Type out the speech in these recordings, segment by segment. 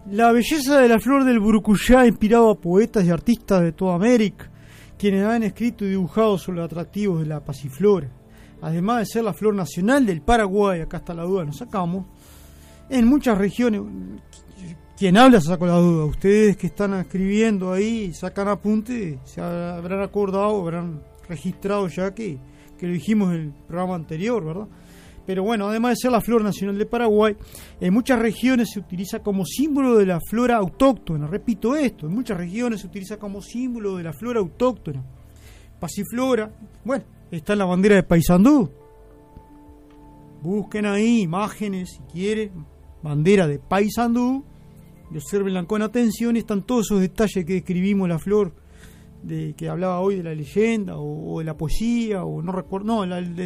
La belleza de la flor del burucuyá ha inspirado a poetas y artistas de toda América, quienes han escrito y dibujado sobre los atractivos de la pasiflora. Además de ser la flor nacional del Paraguay, acá está la duda, nos sacamos, en muchas regiones, quien habla se sacó la duda, ustedes que están escribiendo ahí, sacan apunte, se habrán acordado, habrán registrado ya que lo dijimos en el programa anterior, ¿verdad? Pero bueno, además de ser la flor nacional de Paraguay, en muchas regiones se utiliza como símbolo de la flora autóctona. Repito esto, en muchas regiones se utiliza como símbolo de la flora autóctona. Pasiflora, bueno, está en la bandera de Paysandú. Busquen ahí imágenes, si quieren, bandera de Paysandú, y observenla con atención, están todos esos detalles que describimos la flor, de que hablaba hoy de la leyenda, o de la poesía, o no recuerdo, no,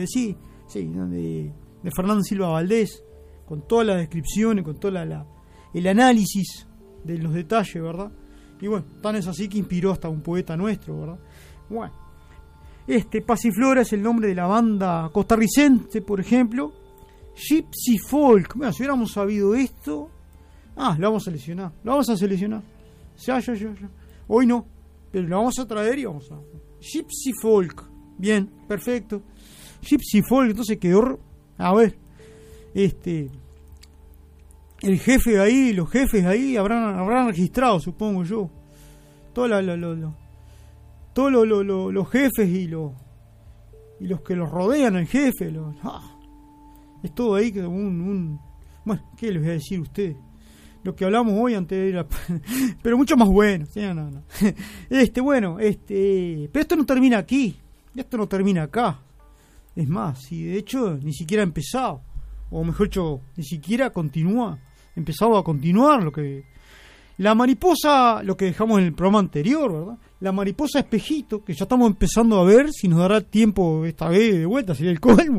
de Fernando Silva Valdés, con todas las descripciones, con todo el análisis de los detalles, ¿verdad? Y bueno, tan es así que inspiró hasta un poeta nuestro, ¿verdad? Bueno, Pasiflora es el nombre de la banda costarricense, por ejemplo, Gypsy Folk. Bueno, si hubiéramos sabido esto, lo vamos a seleccionar. Ya. Hoy no, pero lo vamos a traer y vamos a... Gypsy Folk, bien, perfecto. Gypsy Folk, entonces quedó... A ver, el jefe ahí, los jefes ahí habrán registrado, supongo yo, todos los jefes y los que los rodean al jefe, es todo ahí que bueno, ¿qué les voy a decir a ustedes? Lo que hablamos hoy antes de ir pero mucho más bueno, ¿sí? No. Pero esto no termina aquí, esto no termina acá. Es más, y de hecho ni siquiera ha empezado, o mejor dicho, ni siquiera empezado a continuar la mariposa, lo que dejamos en el programa anterior, ¿verdad? La mariposa espejito, que ya estamos empezando a ver si nos dará tiempo esta vez de vuelta, sería el colmo,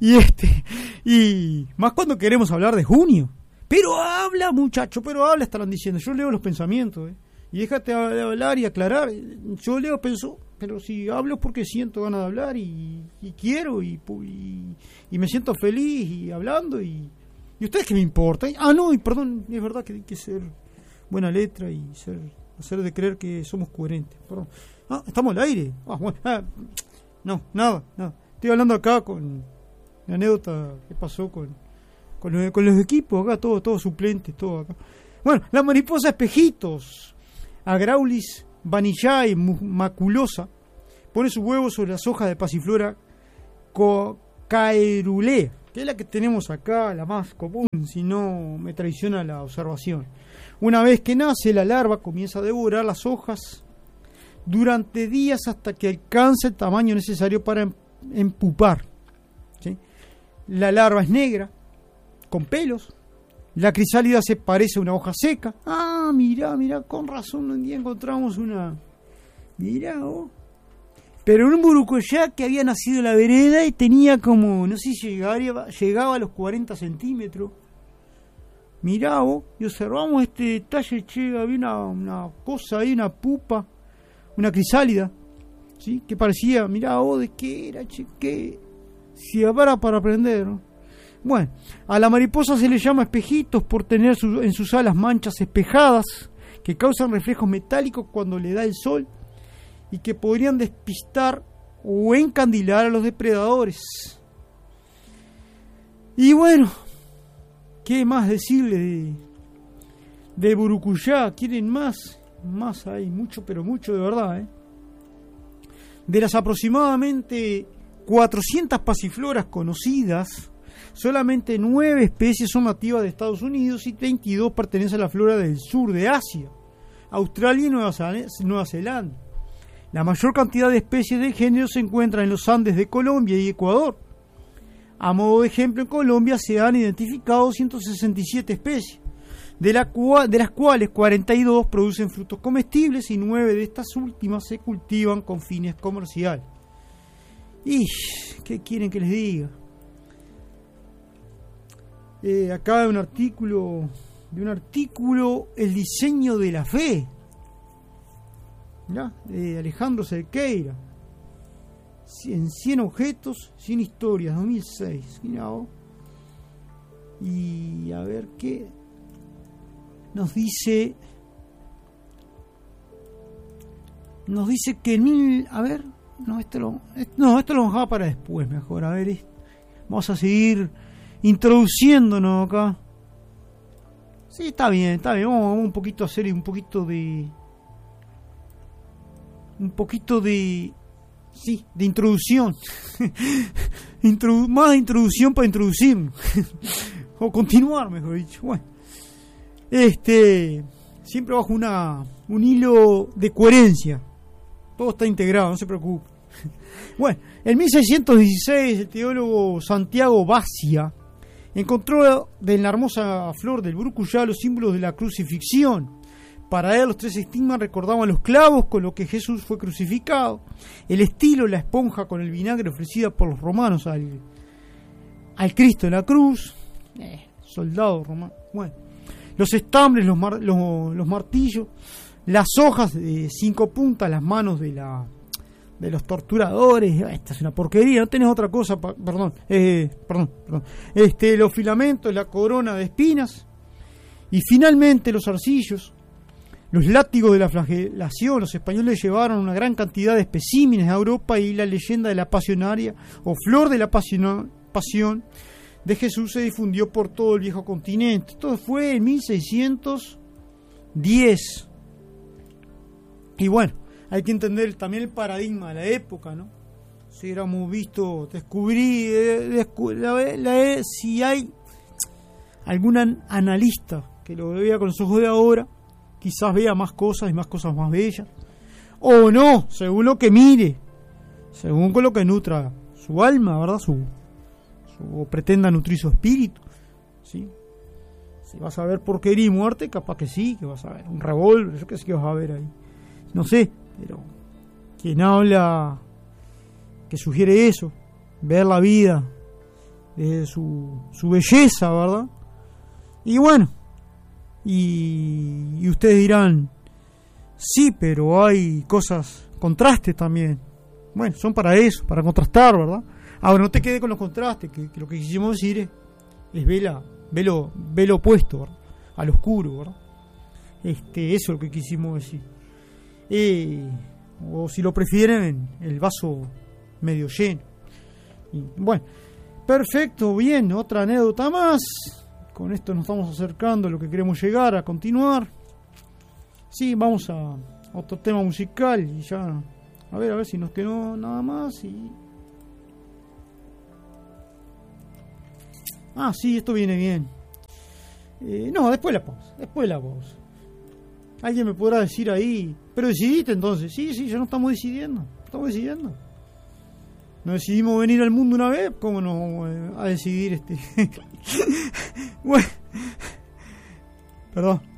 y más cuando queremos hablar de junio. Pero habla, muchacho, estarán diciendo, yo leo los pensamientos, y déjate de hablar y aclarar, yo leo, pero si hablo es porque siento ganas de hablar y quiero y me siento feliz y hablando y ustedes qué me importa. Perdón, es verdad que hay que ser buena letra y hacer de creer que somos coherentes. Perdón. Estamos al aire. No, nada. Estoy hablando acá con la anécdota que pasó con los equipos acá, todos suplentes, todo acá. Bueno, la mariposa espejitos, Agraulis vanillae maculosa, pone sus huevos sobre las hojas de Pasiflora caerulea, que es la que tenemos acá, la más común, si no me traiciona la observación. Una vez que nace, la larva comienza a devorar las hojas durante días hasta que alcance el tamaño necesario para empupar, ¿sí? La larva es negra, con pelos. La crisálida se parece a una hoja seca. Mirá, con razón un día encontramos una... Mirá, Pero un burucuyá que había nacido en la vereda y tenía como, no sé si llegaba a los 40 centímetros. Mirá, y observamos este detalle, había una cosa ahí, una pupa, una crisálida, ¿sí? Que parecía, mirá, ¿de qué era, qué? Si para aprender, ¿no? Bueno, a la mariposa se le llama espejitos por tener en sus alas manchas espejadas que causan reflejos metálicos cuando le da el sol y que podrían despistar o encandilar a los depredadores. Y bueno, ¿qué más decirle de burucuyá? ¿Quieren más? Más hay, mucho, pero mucho de verdad, De las aproximadamente 400 pasifloras conocidas, solamente 9 especies son nativas de Estados Unidos y 22 pertenecen a la flora del sur de Asia, Australia y Nueva Zelanda. La mayor cantidad de especies del género se encuentra en los Andes de Colombia y Ecuador. A modo de ejemplo, en Colombia se han identificado 167 especies, de las cuales 42 producen frutos comestibles y 9 de estas últimas se cultivan con fines comerciales. ¿Y qué quieren que les diga? Acá de un artículo, El diseño de la fe, ¿ya? De Alejandro Cerqueira, en 100 objetos, 100 historias, 2006. Mirá, y a ver qué. nos dice que a ver, esto lo vamos a dejar para después, mejor. A ver, vamos a seguir introduciéndonos acá. Sí, está bien, vamos un poquito a hacer un poquito de introducción. Más de introducción para introducir. O continuar, mejor dicho. Bueno, siempre bajo un hilo de coherencia. Todo está integrado, no se preocupe. Bueno, en 1616 el teólogo Santiago Basia encontró en la hermosa flor del brucuyá los símbolos de la crucifixión. Para él los 3 estigmas recordaban los clavos con los que Jesús fue crucificado, el estilo, la esponja con el vinagre ofrecida por los romanos al Cristo en la cruz, soldado romano. Bueno, los estambres, los martillos, las hojas de 5 puntas, las manos de los torturadores. Esta es una porquería, no tenés otra cosa. Perdón. Los filamentos, la corona de espinas y finalmente los zarcillos, los látigos de la flagelación. Los españoles llevaron una gran cantidad de especímenes a Europa y la leyenda de la pasionaria o flor de la pasión de Jesús se difundió por todo el viejo continente. Esto fue en 1610. Y bueno, hay que entender también el paradigma de la época, ¿no? Si hubiéramos visto, si hay algún analista que lo vea con los ojos de ahora, quizás vea más cosas y más cosas más bellas. O no, según lo que mire, según con lo que nutra su alma, ¿verdad? O pretenda nutrir su espíritu, ¿sí? Si vas a ver porquería y muerte, capaz que sí, que vas a ver un revólver, yo qué sé que vas a ver ahí. No sé, pero quien habla, que sugiere eso, ver la vida desde su belleza, ¿verdad? Y bueno, y ustedes dirán, sí, pero hay cosas, contrastes también. Bueno, son para eso, para contrastar, ¿verdad? Ahora, no te quedes con los contrastes, que lo que quisimos decir es ve lo opuesto, ¿verdad? Al oscuro, ¿verdad? Eso es lo que quisimos decir. O si lo prefieren, el vaso medio lleno. Y, bueno, perfecto, bien, otra anécdota más. Con esto nos estamos acercando a lo que queremos llegar, a continuar. Sí, vamos a otro tema musical y ya, a ver si nos quedó nada más. Sí, esto viene bien. No, después la pausa. Alguien me podrá decir ahí, pero decidiste entonces. Sí, ya no estamos decidiendo. No decidimos venir al mundo una vez, ¿cómo no a decidir Bueno, perdón.